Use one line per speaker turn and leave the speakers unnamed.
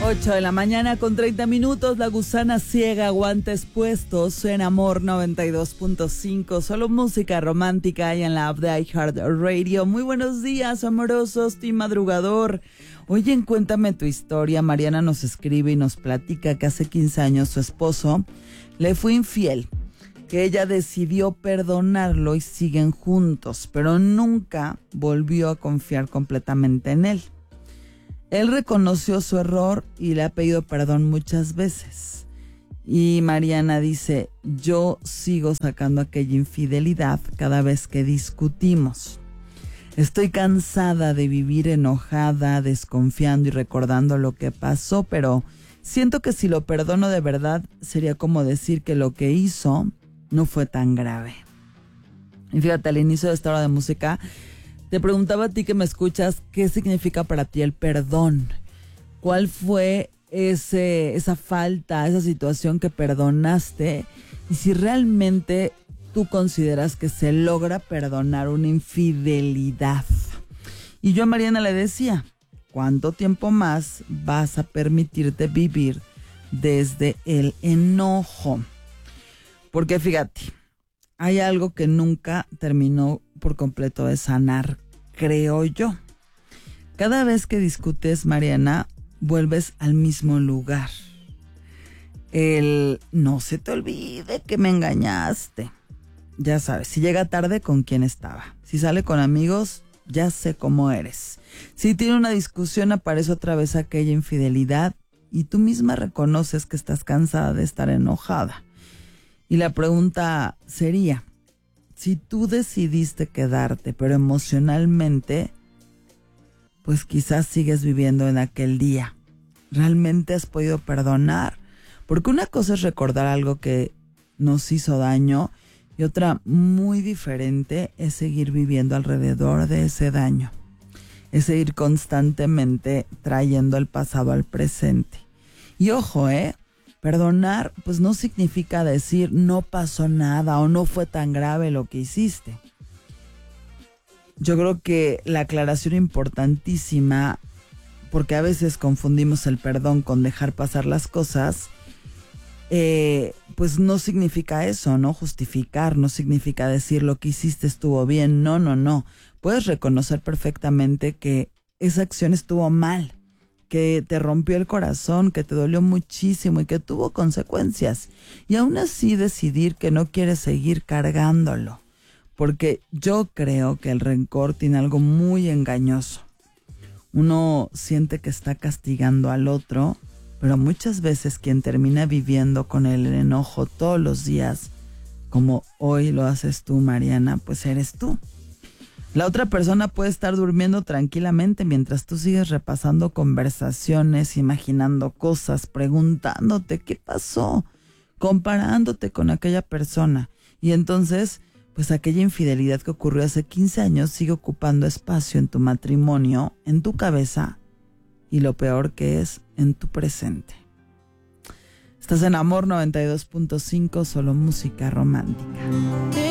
8 de la mañana con 30 minutos, La Gusana Ciega, guantes puestos en Amor 92.5, solo música romántica y en la app de iHeartRadio. Muy buenos días, amorosos, team madrugador. Oye, en Cuéntame tu historia, Mariana nos escribe y nos platica que hace 15 años su esposo le fue infiel, que ella decidió perdonarlo y siguen juntos, pero nunca volvió a confiar completamente en él. Él reconoció su error y le ha pedido perdón muchas veces. Y Mariana dice, yo sigo sacando aquella infidelidad cada vez que discutimos. Estoy cansada de vivir enojada, desconfiando y recordando lo que pasó, pero siento que si lo perdono de verdad sería como decir que lo que hizo no fue tan grave. Y fíjate, al inicio de esta hora de música te preguntaba a ti que me escuchas, ¿qué significa para ti el perdón? ¿Cuál fue esa falta, esa situación que perdonaste? Y si realmente tú consideras que se logra perdonar una infidelidad. Y yo a Mariana le decía, ¿cuánto tiempo más vas a permitirte vivir desde el enojo? Porque fíjate, hay algo que nunca terminó por completo de sanar, creo yo. Cada vez que discutes, Mariana, vuelves al mismo lugar. No se te olvide que me engañaste. Ya sabes, si llega tarde, ¿con quién estaba? Si sale con amigos, ya sé cómo eres. Si tiene una discusión, aparece otra vez aquella infidelidad y tú misma reconoces que estás cansada de estar enojada. Y la pregunta sería, si tú decidiste quedarte, pero emocionalmente, pues quizás sigues viviendo en aquel día. ¿Realmente has podido perdonar? Porque una cosa es recordar algo que nos hizo daño y otra muy diferente es seguir viviendo alrededor de ese daño. Es seguir constantemente trayendo el pasado al presente. Y ojo, perdonar pues no significa decir no pasó nada o no fue tan grave lo que hiciste. Yo creo que la aclaración importantísima, porque a veces confundimos el perdón con dejar pasar las cosas, pues no significa eso, no justificar, no significa decir lo que hiciste estuvo bien, no. Puedes reconocer perfectamente que esa acción estuvo mal, que te rompió el corazón, que te dolió muchísimo y que tuvo consecuencias. Y aún así decidir que no quieres seguir cargándolo. Porque yo creo que el rencor tiene algo muy engañoso. Uno siente que está castigando al otro, pero muchas veces quien termina viviendo con el enojo todos los días, como hoy lo haces tú, Mariana, pues eres tú. La otra persona puede estar durmiendo tranquilamente mientras tú sigues repasando conversaciones, imaginando cosas, preguntándote qué pasó, comparándote con aquella persona. Y entonces, pues aquella infidelidad que ocurrió hace 15 años sigue ocupando espacio en tu matrimonio, en tu cabeza y lo peor que es, en tu presente. Estás en Amor 92.5, solo música romántica.